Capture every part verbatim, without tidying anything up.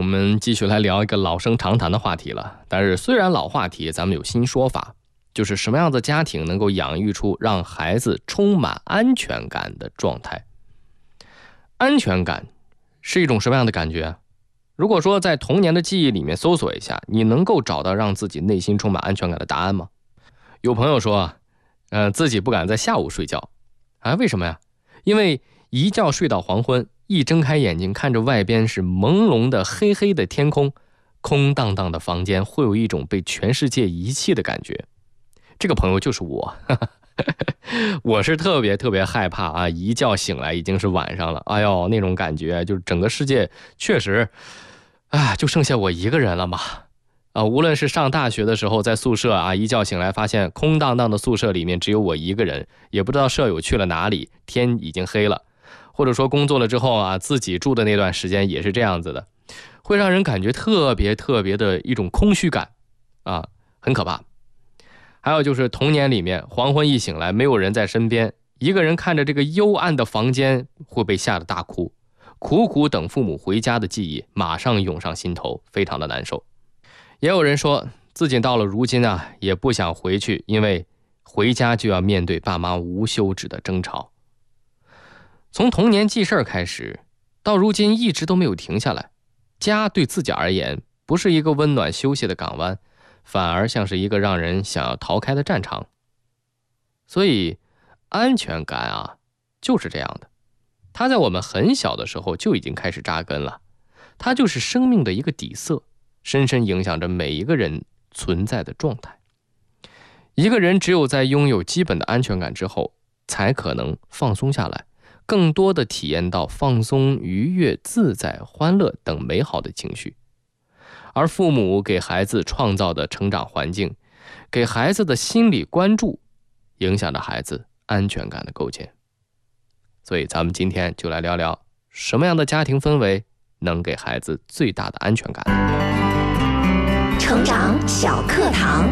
们继续来聊一个老生常谈的话题了。但是虽然老话题，咱们有新说法，就是什么样的家庭能够养育出让孩子充满安全感的状态。安全感是一种什么样的感觉？如果说在童年的记忆里面搜索一下，你能够找到让自己内心充满安全感的答案吗？有朋友说，呃，自己不敢在下午睡觉啊，为什么呀？因为一觉睡到黄昏，一睁开眼睛看着外边是朦胧的黑黑的天空，空荡荡的房间，会有一种被全世界遗弃的感觉。这个朋友就是我我是特别特别害怕啊，一觉醒来已经是晚上了，哎呦，那种感觉就是整个世界确实啊，就剩下我一个人了嘛。啊，无论是上大学的时候在宿舍啊，一觉醒来发现空荡荡的宿舍里面只有我一个人，也不知道舍友去了哪里，天已经黑了。或者说工作了之后啊，自己住的那段时间也是这样子的，会让人感觉特别特别的一种空虚感啊，很可怕。还有就是童年里面黄昏一醒来没有人在身边，一个人看着这个幽暗的房间会被吓得大哭，苦苦等父母回家的记忆马上涌上心头，非常的难受。也有人说自己到了如今啊，也不想回去，因为回家就要面对爸妈无休止的争吵。从童年记事儿开始，到如今一直都没有停下来。家对自己而言不是一个温暖休息的港湾，反而像是一个让人想要逃开的战场。所以安全感啊，就是这样的，它在我们很小的时候就已经开始扎根了，它就是生命的一个底色，深深影响着每一个人存在的状态。一个人只有在拥有基本的安全感之后，才可能放松下来，更多的体验到放松、愉悦、自在、欢乐等美好的情绪。而父母给孩子创造的成长环境，给孩子的心理关注，影响着孩子安全感的构建。所以咱们今天就来聊聊，什么样的家庭氛围能给孩子最大的安全感。 成长小课堂。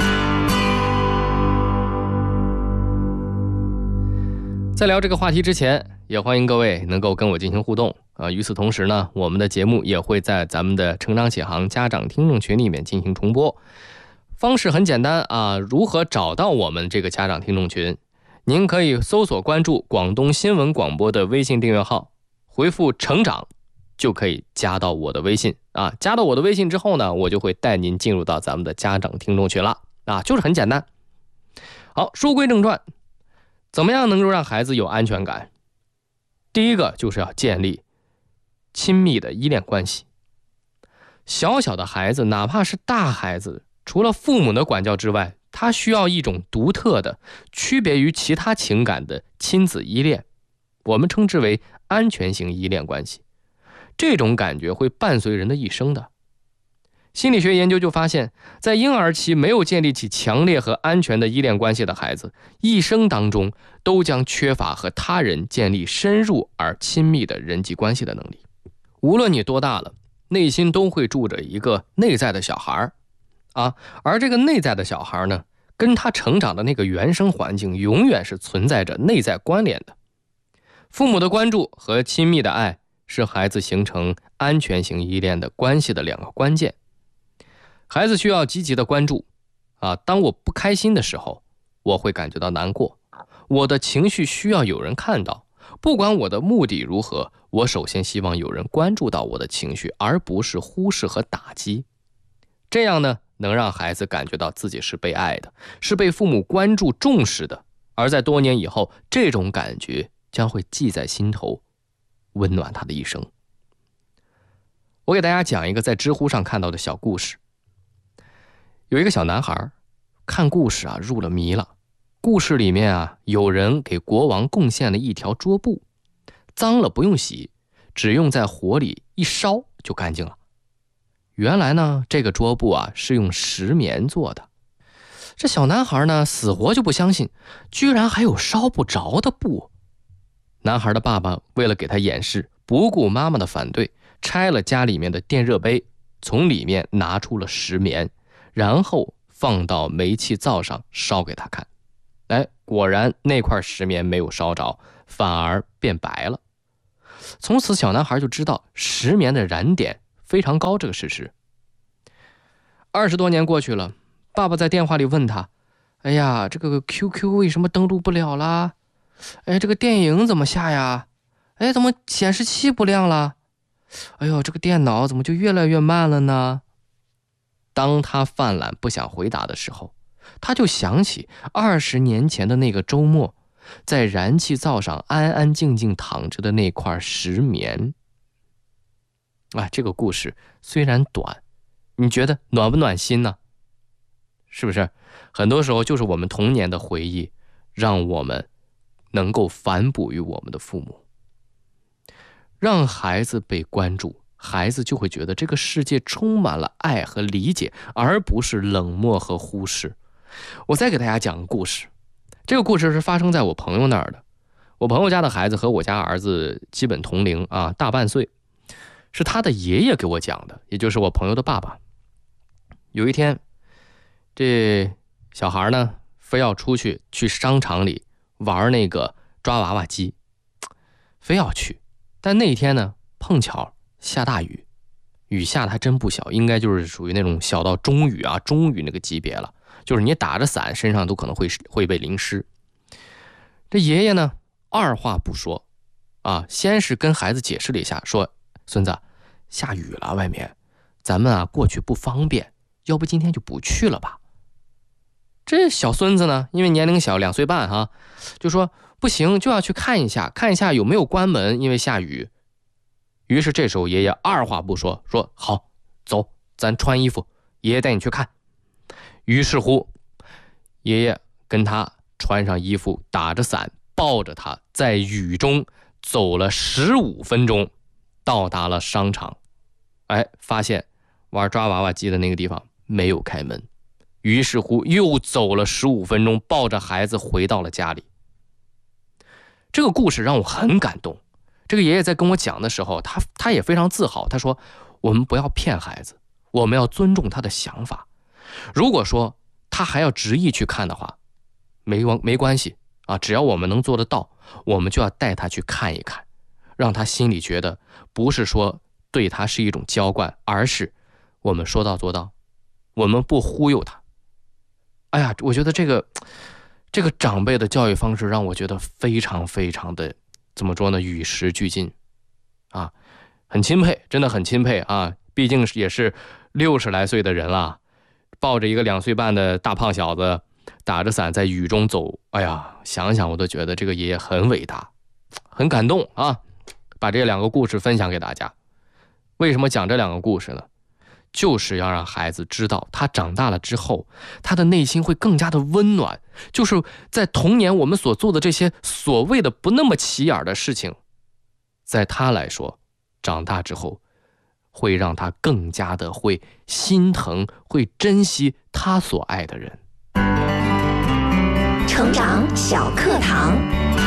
在聊这个话题之前，也欢迎各位能够跟我进行互动啊。与此同时呢，我们的节目也会在咱们的成长启航家长听众群里面进行重播。方式很简单啊，如何找到我们这个家长听众群？您可以搜索关注广东新闻广播的微信订阅号，回复成长就可以加到我的微信啊。加到我的微信之后呢，我就会带您进入到咱们的家长听众群了啊，就是很简单。好，书归正传，怎么样能够让孩子有安全感？第一个就是要建立亲密的依恋关系。小小的孩子，哪怕是大孩子，除了父母的管教之外，他需要一种独特的、区别于其他情感的亲子依恋，我们称之为安全型依恋关系。这种感觉会伴随人的一生的。心理学研究就发现，在婴儿期没有建立起强烈和安全的依恋关系的孩子，一生当中都将缺乏和他人建立深入而亲密的人际关系的能力。无论你多大了，内心都会住着一个内在的小孩啊，而这个内在的小孩呢，跟他成长的那个原生环境永远是存在着内在关联的。父母的关注和亲密的爱是孩子形成安全型依恋的关系的两个关键。孩子需要积极的关注啊，当我不开心的时候，我会感觉到难过，我的情绪需要有人看到，不管我的目的如何，我首先希望有人关注到我的情绪，而不是忽视和打击。这样呢，能让孩子感觉到自己是被爱的，是被父母关注重视的，而在多年以后，这种感觉将会记在心头，温暖他的一生。我给大家讲一个在知乎上看到的小故事。有一个小男孩看故事啊入了迷了，故事里面啊有人给国王贡献了一条桌布，脏了不用洗，只用在火里一烧就干净了。原来呢，这个桌布啊是用石棉做的。这小男孩呢死活就不相信，居然还有烧不着的布。男孩的爸爸为了给他掩饰，不顾妈妈的反对，拆了家里面的电热杯，从里面拿出了石棉，然后放到煤气灶上烧给他看。哎，果然那块石棉没有烧着，反而变白了。从此小男孩就知道石棉的燃点非常高这个事实。二十多年过去了，爸爸在电话里问他，哎呀，这个 Q Q 为什么登录不了啦？哎，这个电影怎么下呀？哎，怎么显示器不亮了？哎呦，这个电脑怎么就越来越慢了呢？当他犯懒不想回答的时候，他就想起二十年前的那个周末，在燃气灶上安安静静躺着的那块石棉。啊，这个故事虽然短，你觉得暖不暖心呢？是不是？很多时候就是我们童年的回忆，让我们能够反哺于我们的父母。让孩子被关注，孩子就会觉得这个世界充满了爱和理解，而不是冷漠和忽视。我再给大家讲个故事，这个故事是发生在我朋友那儿的。我朋友家的孩子和我家儿子基本同龄啊，大半岁，是他的爷爷给我讲的，也就是我朋友的爸爸。有一天，这小孩呢，非要出去去商场里玩那个抓娃娃机，非要去。但那天呢，碰巧下大雨，雨下的还真不小，应该就是属于那种小到中雨啊，中雨那个级别了，就是你打着伞，身上都可能会会被淋湿。这爷爷呢，二话不说，啊，先是跟孩子解释了一下，说：“孙子，下雨了，外面，咱们啊过去不方便，要不今天就不去了吧。”这小孙子呢，因为年龄小，两岁半哈，就说不行，就要去看一下，看一下有没有关门，因为下雨。于是这时候爷爷二话不说，说好，走，咱穿衣服，爷爷带你去看。于是乎，爷爷跟他穿上衣服，打着伞，抱着他，在雨中走了十五分钟，到达了商场。哎，发现玩抓娃娃机的那个地方没有开门。于是乎又走了十五分钟，抱着孩子回到了家里。这个故事让我很感动。这个爷爷在跟我讲的时候，他他也非常自豪，他说我们不要骗孩子，我们要尊重他的想法。如果说他还要执意去看的话，没没关系啊，只要我们能做得到，我们就要带他去看一看，让他心里觉得不是说对他是一种娇惯，而是我们说到做到，我们不忽悠他。哎呀，我觉得这个这个长辈的教育方式让我觉得非常非常的怎么说呢，与时俱进啊，很钦佩，真的很钦佩啊！毕竟也是六十来岁的人了，抱着一个两岁半的大胖小子，打着伞在雨中走，哎呀，想想我都觉得这个爷爷很伟大，很感动啊！把这两个故事分享给大家。为什么讲这两个故事呢？就是要让孩子知道，他长大了之后，他的内心会更加的温暖。就是在童年我们所做的这些所谓的不那么起眼的事情，在他来说，长大之后会让他更加的会心疼，会珍惜他所爱的人。 成长小课堂。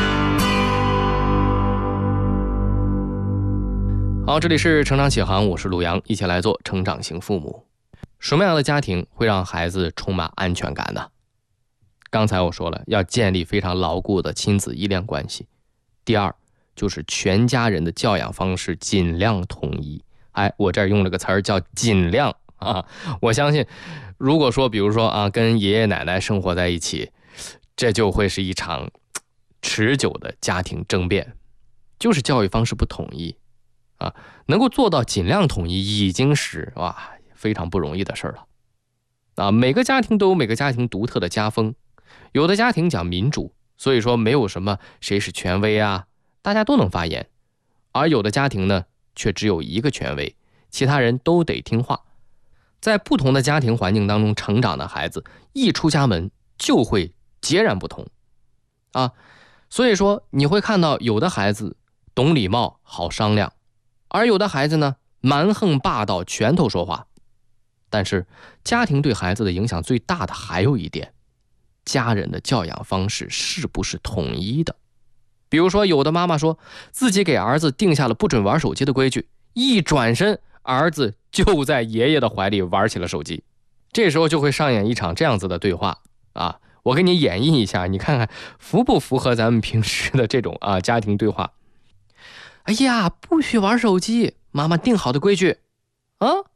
好，这里是成长启航，我是陆阳，一起来做成长型父母。什么样的家庭会让孩子充满安全感呢？刚才我说了，要建立非常牢固的亲子依恋关系。第二，就是全家人的教养方式尽量统一。哎，我这儿用了个词儿叫尽量啊。我相信，如果说比如说啊，跟爷爷奶奶生活在一起，这就会是一场持久的家庭争辩，就是教育方式不统一。啊，能够做到尽量统一，已经是哇非常不容易的事了。啊，每个家庭都有每个家庭独特的家风，有的家庭讲民主，所以说没有什么谁是权威啊，大家都能发言；而有的家庭呢，却只有一个权威，其他人都得听话。在不同的家庭环境当中成长的孩子，一出家门就会截然不同。啊，所以说你会看到有的孩子懂礼貌，好商量。而有的孩子呢，蛮横霸道，拳头说话。但是家庭对孩子的影响最大的还有一点，家人的教养方式是不是统一的？比如说有的妈妈说自己给儿子定下了不准玩手机的规矩，一转身儿子就在爷爷的怀里玩起了手机。这时候就会上演一场这样子的对话啊，我给你演绎一下，你看看符不符合咱们平时的这种啊家庭对话。哎呀，不许玩手机，妈妈定好的规矩啊。